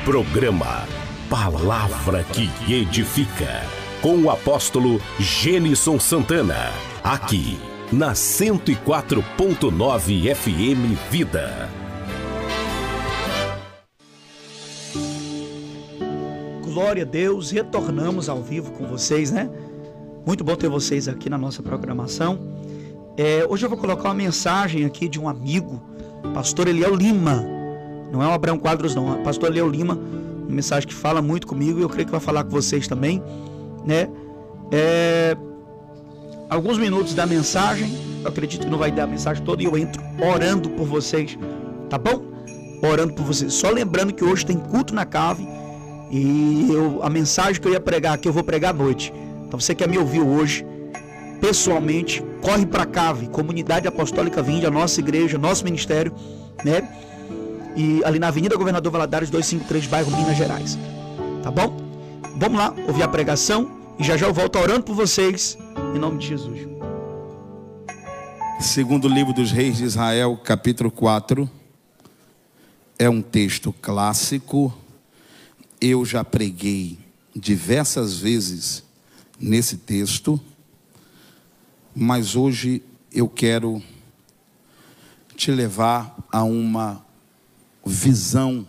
Programa Palavra que Edifica, com o apóstolo Gênison Santana, aqui na 104.9 FM Vida. Glória a Deus, retornamos ao vivo com vocês, né? Muito bom ter vocês aqui na nossa programação. Hoje eu vou colocar uma mensagem aqui de um amigo, pastor Eliel Lima. Não é o Abraão Quadros não, é o pastor Eliel Lima. Uma mensagem que fala muito comigo e eu creio que vai falar com vocês também, né? Alguns minutos da mensagem, eu acredito que não vai dar a mensagem toda e eu entro orando por vocês, tá bom? Orando por vocês. Só lembrando que hoje tem culto na cave e a mensagem que eu ia pregar aqui eu vou pregar à noite. Então você quer me ouvir hoje, pessoalmente, corre para a cave, Comunidade Apostólica Vinde, a nossa igreja, nosso ministério, né? E ali na Avenida Governador Valadares 253, bairro Minas Gerais. Tá bom? Vamos lá, ouvir a pregação e já eu volto orando por vocês, em nome de Jesus. Segundo livro dos Reis de Israel, capítulo 4, é um texto clássico. Eu já preguei diversas vezes nesse texto, mas hoje eu quero te levar a uma visão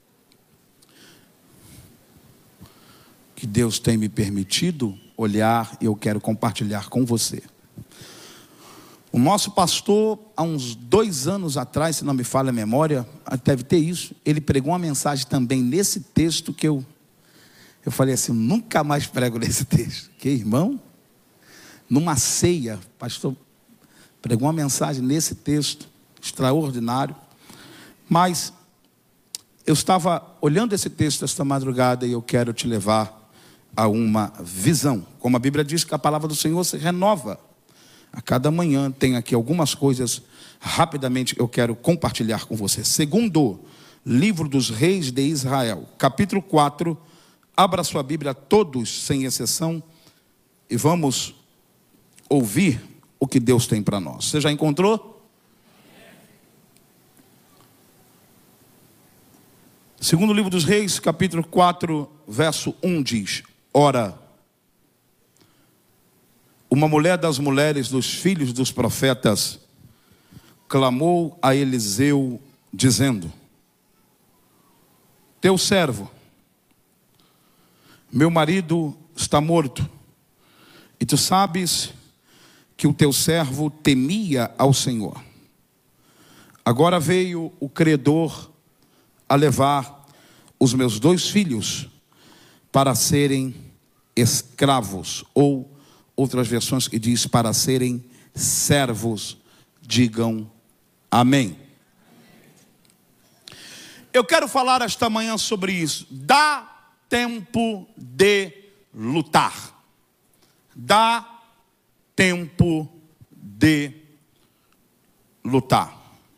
que Deus tem me permitido olhar e eu quero compartilhar com você. O nosso pastor, há uns 2 anos atrás, se não me falha a memória, deve ter isso, ele pregou uma mensagem também nesse texto que eu falei assim, nunca mais prego nesse texto. Que irmão, numa ceia, pastor pregou uma mensagem nesse texto, extraordinário. Mas eu estava olhando esse texto esta madrugada e eu quero te levar a uma visão. Como a Bíblia diz que a palavra do Senhor se renova a cada manhã. Tem aqui algumas coisas, rapidamente eu quero compartilhar com você. Segundo livro dos Reis de Israel, capítulo 4, abra sua Bíblia, todos sem exceção, e vamos ouvir o que Deus tem para nós. Você já encontrou? Segundo livro dos Reis, capítulo 4, verso 1 diz: Ora, uma mulher das mulheres dos filhos dos profetas clamou a Eliseu, dizendo: Teu servo, meu marido está morto, e tu sabes que o teu servo temia ao Senhor. Agora veio o credor a levar os meus 2 filhos para serem escravos, ou outras versões que diz para serem servos. Digam amém. Eu quero falar esta manhã sobre isso. Dá tempo de lutar. Dá tempo de lutar.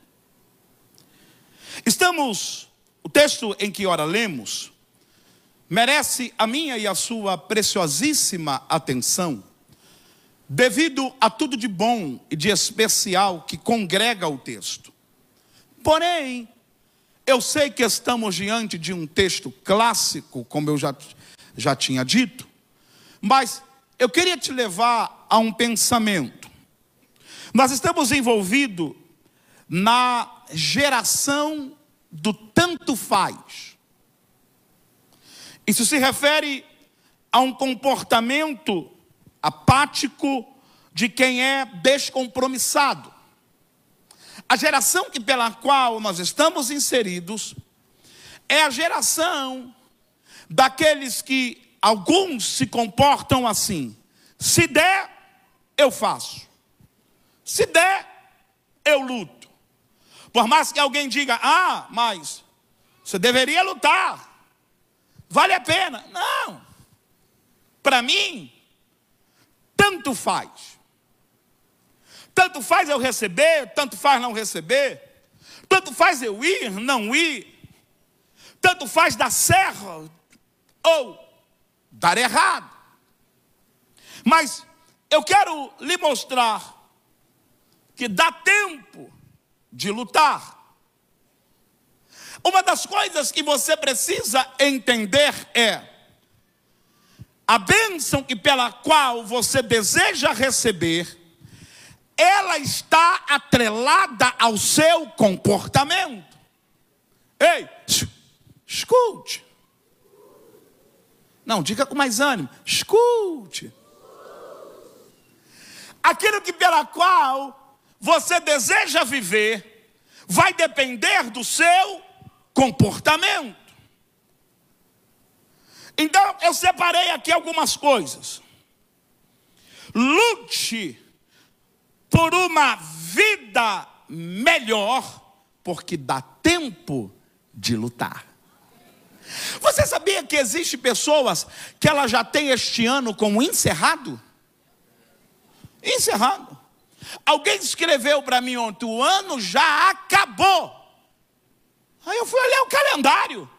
O texto em que ora lemos merece a minha e a sua preciosíssima atenção, devido a tudo de bom e de especial que congrega o texto. Porém, eu sei que estamos diante de um texto clássico, como eu já tinha dito, mas eu queria te levar a um pensamento. Nós estamos envolvidos na geração do tanto faz. Isso se refere a um comportamento apático de quem é descompromissado. A geração pela qual nós estamos inseridos é a geração daqueles que alguns se comportam assim: se der, eu faço. Se der, eu luto. Por mais que alguém diga: ah, mas você deveria lutar, vale a pena. Não, para mim, tanto faz. Tanto faz eu receber, tanto faz não receber. Tanto faz eu ir, não ir. Tanto faz dar certo ou dar errado. Mas eu quero lhe mostrar que dá tempo de lutar. Uma das coisas que você precisa entender é: a bênção e pela qual você deseja receber, ela está atrelada ao seu comportamento. Ei, escute. Não, diga com mais ânimo. Escute. Aquilo que pela qual você deseja viver vai depender do seu comportamento. Então eu separei aqui algumas coisas. Lute por uma vida melhor, porque dá tempo de lutar. Você sabia que existe pessoas que ela já tem este ano como encerrado? Encerrado. Alguém escreveu para mim ontem: o ano já acabou. Aí eu fui olhar o calendário.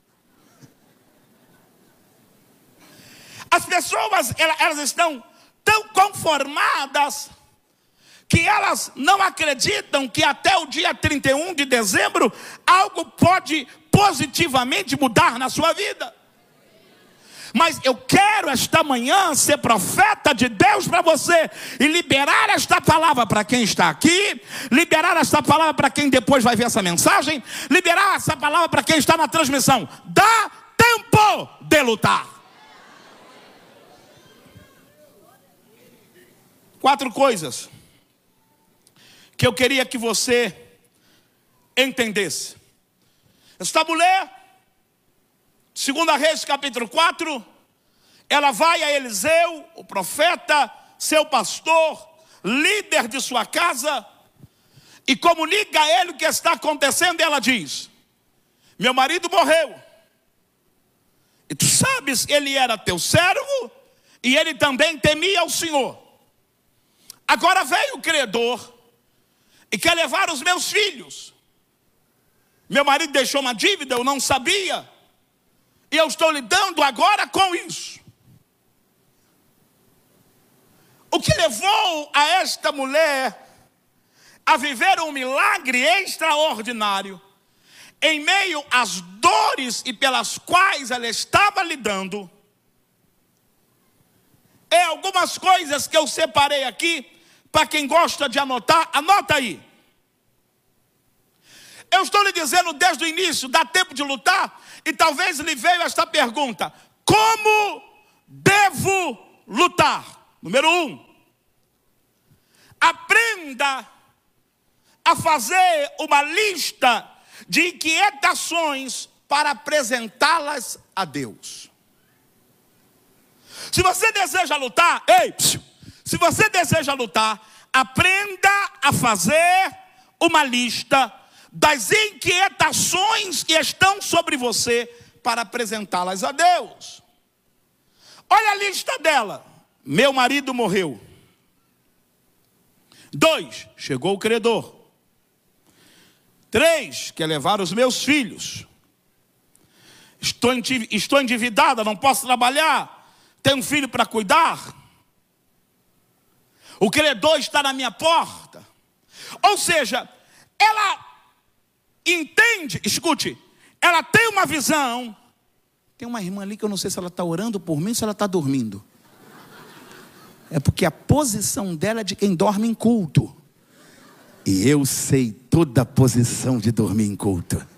As pessoas, elas estão tão conformadas que elas não acreditam que até o dia 31 de dezembro algo pode positivamente mudar na sua vida. Mas eu quero esta manhã ser profeta de Deus para você e liberar esta palavra para quem está aqui, liberar esta palavra para quem depois vai ver essa mensagem, liberar essa palavra para quem está na transmissão. Dá tempo de lutar. 4 coisas que eu queria que você entendesse. Esta mulher, 2 Reis capítulo 4, ela vai a Eliseu, o profeta, seu pastor, líder de sua casa, e comunica a ele o que está acontecendo. E ela diz: meu marido morreu, e tu sabes, ele era teu servo, e ele também temia o Senhor. Agora veio o credor e quer levar os meus filhos. Meu marido deixou uma dívida, eu não sabia, e eu estou lidando agora com isso. O que levou a esta mulher a viver um milagre extraordinário, em meio às dores e pelas quais ela estava lidando, é algumas coisas que eu separei aqui. Para quem gosta de anotar, anota aí. Eu estou lhe dizendo desde o início, dá tempo de lutar. E talvez lhe veio esta pergunta: como devo lutar? Número 1, aprenda a fazer uma lista de inquietações para apresentá-las a Deus. Se você deseja lutar, se você deseja lutar, aprenda a fazer uma lista das inquietações que estão sobre você para apresentá-las a Deus. Olha a lista dela: meu marido morreu. 2, chegou o credor. 3, quer levar os meus filhos. Estou endividada, não posso trabalhar, tenho um filho para cuidar. O credor está na minha porta. Ou seja, ela entende, escute, ela tem uma visão. Tem uma irmã ali que eu não sei se ela está orando por mim ou se ela está dormindo. É porque a posição dela é de quem dorme em culto. E eu sei toda a posição de dormir em culto.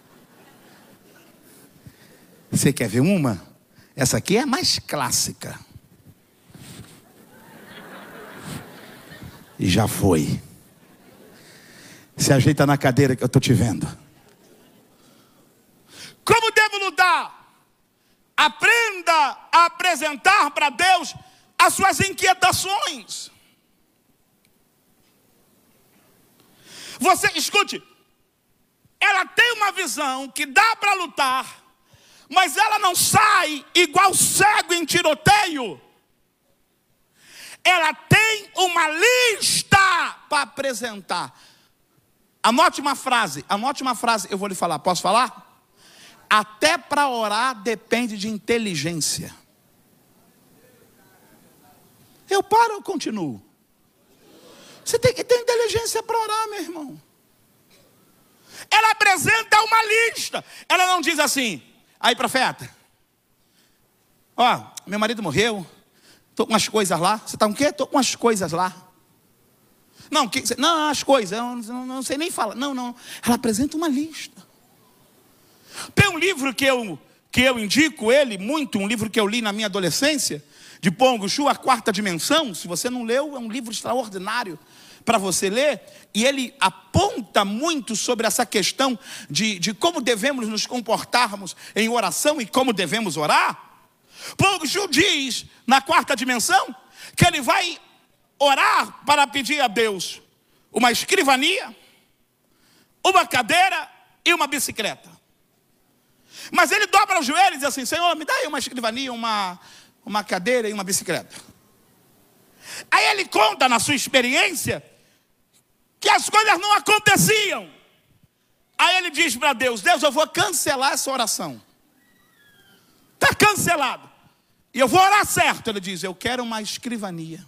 Você quer ver uma? Essa aqui é a mais clássica. E já foi. Se ajeita na cadeira que eu estou te vendo. Como devo lutar? Aprenda a apresentar para Deus as suas inquietações. Você, escute, ela tem uma visão que dá para lutar, mas ela não sai igual cego em tiroteio. Ela tem uma lista para apresentar. Anote uma frase, eu vou lhe falar. Posso falar? Até para orar depende de inteligência. Eu paro ou continuo? Você tem que ter inteligência para orar, meu irmão. Ela apresenta uma lista. Ela não diz assim: aí, profeta, ó, meu marido morreu, estou com umas coisas lá. Você está com o quê? Estou com umas coisas lá. Não, não, as coisas, eu não sei nem falar. Não, ela apresenta uma lista. Tem um livro que eu indico ele muito, um livro que eu li na minha adolescência, de Paul Gong Shu, A Quarta Dimensão. Se você não leu, é um livro extraordinário para você ler. E ele aponta muito sobre essa questão de como devemos nos comportarmos em oração e como devemos orar. Paul Gong Shu diz, na Quarta Dimensão, que ele vai orar para pedir a Deus uma escrivania, uma cadeira e uma bicicleta. Mas ele dobra os joelhos e diz assim: Senhor, me dá aí uma escrivania, uma cadeira e uma bicicleta. Aí ele conta na sua experiência que as coisas não aconteciam. Aí ele diz para Deus: Deus, eu vou cancelar essa oração. Está cancelado. E eu vou orar certo. Ele diz: eu quero uma escrivania.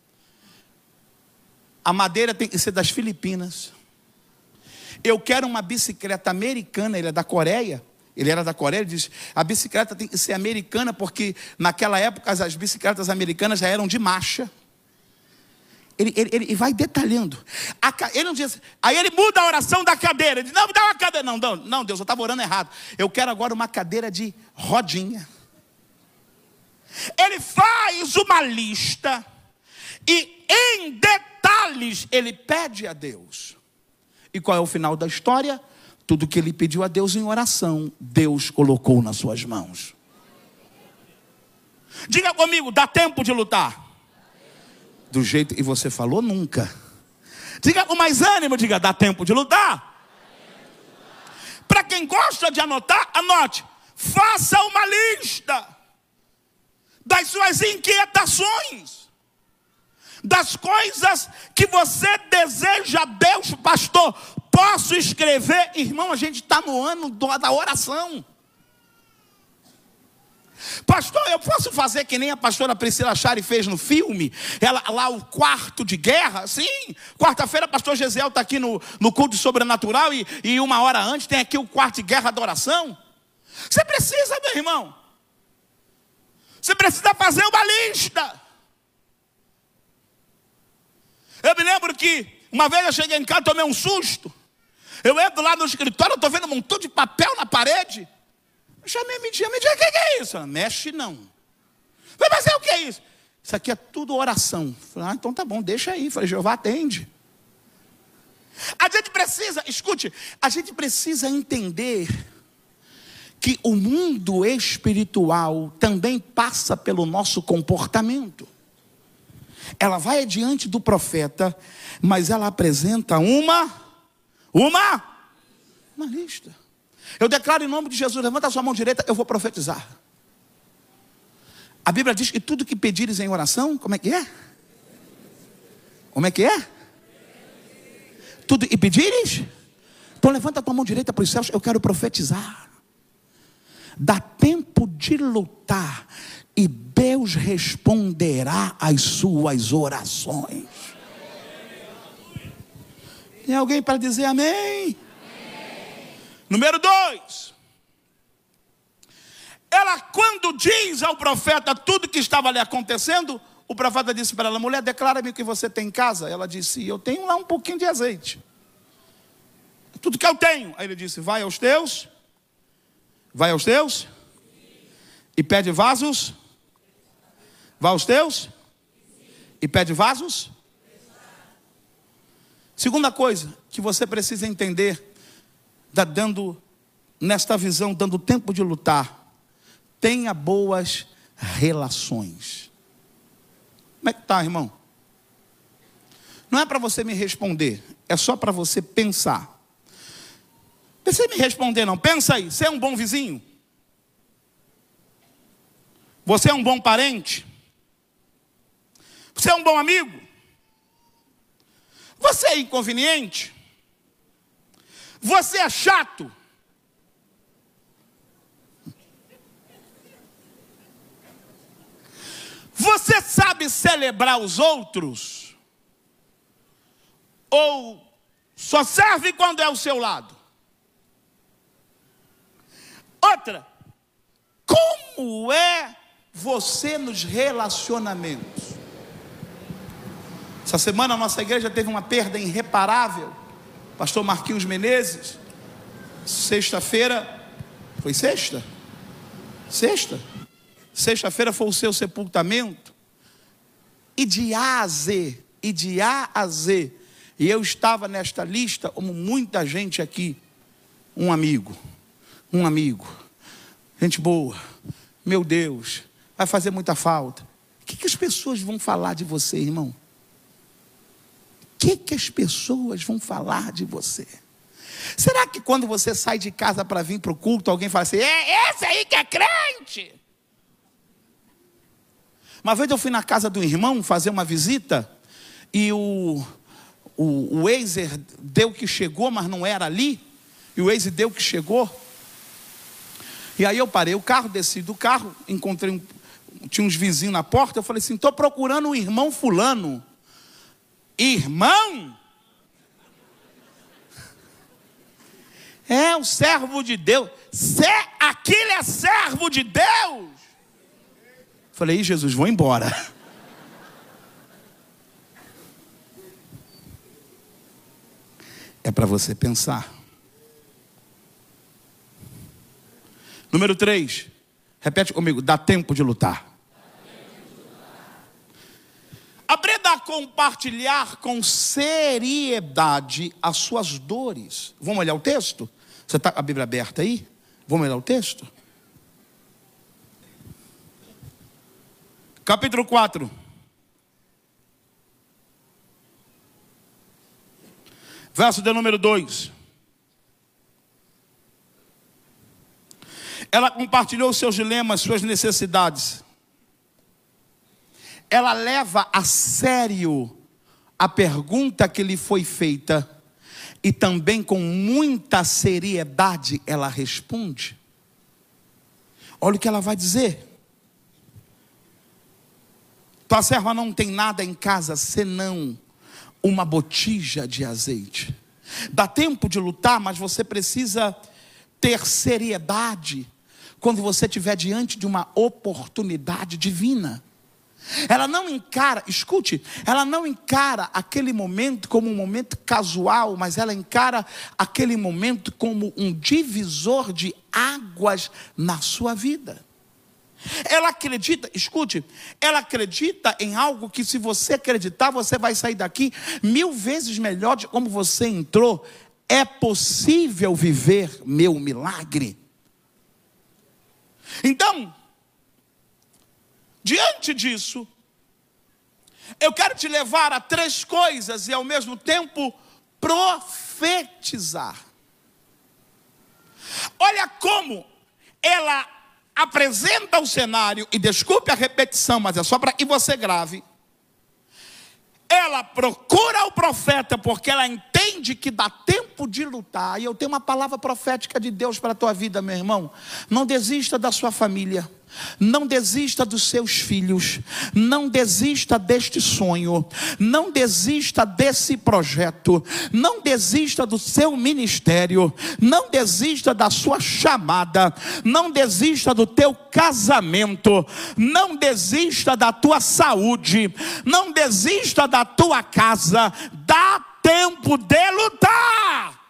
A madeira tem que ser das Filipinas. Eu quero uma bicicleta americana. Ele é da Coreia. Ele era da Coreia. Ele diz: a bicicleta tem que ser americana, porque naquela época as bicicletas americanas já eram de marcha. Ele vai detalhando. Ele não diz. Aí ele muda a oração da cadeira. Ele diz: não, me dá uma cadeira. Não, Deus, eu estava orando errado. Eu quero agora uma cadeira de rodinha. Ele faz uma lista e em detalhes ele pede a Deus. E qual é o final da história? Tudo que ele pediu a Deus em oração, Deus colocou nas suas mãos. Diga comigo: dá tempo de lutar. Do jeito que você falou, nunca. Diga com mais ânimo, diga: dá tempo de lutar. Para quem gosta de anotar, anote. Faça uma lista das suas inquietações, das coisas que você deseja a Deus. Pastor, posso escrever? Irmão, a gente está no ano da oração. Pastor, eu posso fazer que nem a pastora Priscila Chari fez no filme? Ela lá, o quarto de guerra? Sim, quarta-feira o pastor Gesiel está aqui no culto sobrenatural e uma hora antes tem aqui o quarto de guerra da oração. Você precisa, meu irmão. Você precisa fazer uma lista. Eu me lembro que uma vez eu cheguei em casa, tomei um susto. Eu entro lá no escritório, eu estou vendo um montão de papel na parede. Eu chamei a Midia, o que é isso? Ela: mexe não. Eu falei: mas o que é isso? Isso aqui é tudo oração. Eu falei: então tá bom, deixa aí. Eu falei: Jeová atende. A gente precisa, escute, a gente precisa entender que o mundo espiritual também passa pelo nosso comportamento. Ela vai adiante do profeta, mas ela apresenta uma lista. Eu declaro em nome de Jesus: levanta a sua mão direita, eu vou profetizar. A Bíblia diz que tudo que pedires em oração, como é que é? Como é que é? Tudo que pedires? Então levanta a tua mão direita para os céus, eu quero profetizar. Dá tempo de lutar e Deus responderá às suas orações. Tem alguém para dizer amém? Número 2. Ela, quando diz ao profeta tudo que estava ali acontecendo, o profeta disse para ela: mulher, declara-me o que você tem em casa. Ela disse: eu tenho lá um pouquinho de azeite. Tudo que eu tenho. Aí ele disse: vai aos teus e pede vasos. Vai aos teus e pede vasos. Segunda coisa que você precisa entender, nesta visão, dando tempo de lutar: tenha boas relações. Como é que está, irmão? Não é para você me responder, é só para você pensar. Não precisa me responder não, pensa aí. Você é um bom vizinho? Você é um bom parente? Você é um bom amigo? Você é inconveniente? Você é chato? Você sabe celebrar os outros? Ou só serve quando é ao seu lado? Outra, como é você nos relacionamentos? Essa semana a nossa igreja teve uma perda irreparável. Pastor Marquinhos Menezes, sexta-feira, foi sexta? Sexta-feira foi o seu sepultamento. E de A a Z, e eu estava nesta lista, como muita gente aqui, um amigo, gente boa, meu Deus, vai fazer muita falta. O que as pessoas vão falar de você, irmão? O que as pessoas vão falar de você? Será que quando você sai de casa para vir para o culto, alguém fala assim, é esse aí que é crente? Uma vez eu fui na casa do irmão fazer uma visita, e o Wazer deu que chegou, mas não era ali, e o Wazer deu que chegou, e aí eu parei o carro, desci do carro, encontrei, tinha uns vizinhos na porta, eu falei assim, estou procurando o irmão fulano. Irmão? É o servo de Deus. Aquele é servo de Deus. Falei, Jesus, vou embora. É para você pensar. Número 3. Repete comigo, dá tempo de lutar. Aprenda a compartilhar com seriedade as suas dores. Vamos olhar o texto? Você está com a Bíblia aberta aí? Vamos olhar o texto? Capítulo 4. Verso de número 2. Ela compartilhou seus dilemas, suas necessidades. Ela leva a sério a pergunta que lhe foi feita, e também com muita seriedade ela responde. Olha o que ela vai dizer. Tua serva não tem nada em casa senão uma botija de azeite. Dá tempo de lutar, mas você precisa ter seriedade quando você estiver diante de uma oportunidade divina. Ela não encara, escute, ela não encara aquele momento como um momento casual, mas ela encara aquele momento como um divisor de águas na sua vida. Ela acredita, escute, ela acredita em algo que, se você acreditar, você vai sair daqui 1000 vezes melhor de como você entrou. É possível viver meu milagre. Então, diante disso, eu quero te levar a 3 coisas e ao mesmo tempo profetizar. Olha como ela apresenta o cenário, e desculpe a repetição, mas é só para que você grave. Ela procura o profeta porque ela entende que dá tempo de lutar. E eu tenho uma palavra profética de Deus para a tua vida, meu irmão. Não desista da sua família. Não desista dos seus filhos. Não desista deste sonho. Não desista desse projeto. Não desista do seu ministério. Não desista da sua chamada. Não desista do teu casamento. Não desista da tua saúde. Não desista da tua casa. Dá tempo de lutar.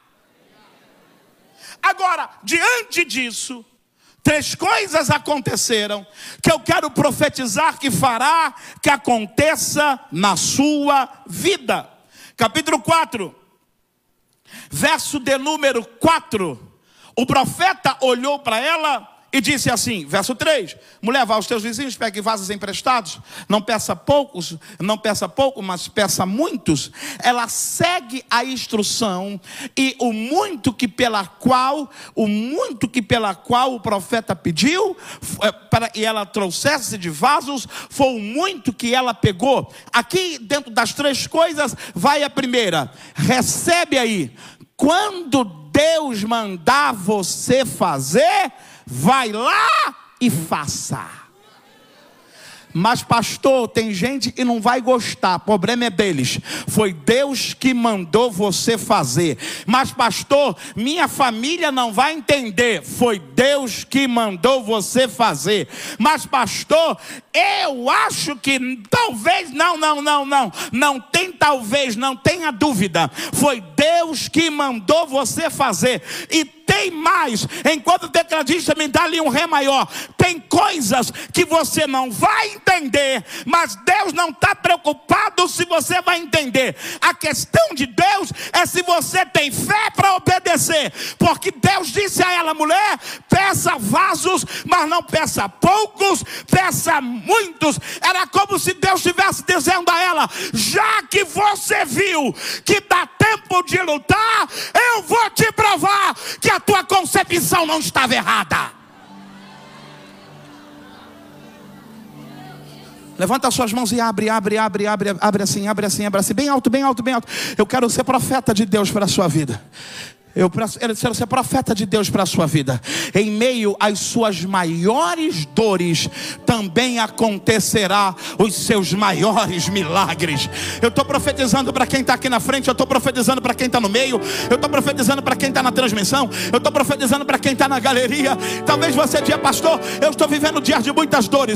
Agora, diante disso, 3 coisas aconteceram que eu quero profetizar que fará que aconteça na sua vida. Capítulo 4, verso de número 4. O profeta olhou para ela e disse assim, verso 3: mulher, vá aos teus vizinhos, pegue vasos emprestados, não peça pouco, mas peça muitos. Ela segue a instrução, e o muito que pela qual o profeta pediu para que ela trouxesse de vasos, foi o muito que ela pegou. Aqui dentro das 3 coisas vai a primeira. Recebe aí. Quando Deus mandar você fazer, vai lá e faça. Mas pastor, tem gente que não vai gostar, o problema é deles. Foi Deus que mandou você fazer. Mas pastor, minha família não vai entender. Foi Deus que mandou você fazer. Mas pastor, eu acho que talvez, não tem talvez, não tenha dúvida. Foi Deus que mandou você fazer. E tem mais, enquanto o tecladista me dá ali um ré maior, tem coisas que você não vai entender, mas Deus não está preocupado se você vai entender. A questão de Deus é se você tem fé para obedecer, porque Deus disse a ela: mulher, peça vasos, mas não peça poucos, peça muitos. Era como se Deus estivesse dizendo a ela: já que você viu que dá tempo de lutar, eu vou te provar que a tua concepção não estava errada. Levanta as suas mãos e abre assim, bem alto. Eu quero ser profeta de Deus para a sua vida. Eu quero ser profeta de Deus para a sua vida. Em meio às suas maiores dores, também acontecerá os seus maiores milagres. Eu estou profetizando para quem está aqui na frente. Eu estou profetizando para quem está no meio. Eu estou profetizando para quem está na transmissão. Eu estou profetizando para quem está na galeria. Talvez você diga: pastor, eu estou vivendo dias de muitas dores.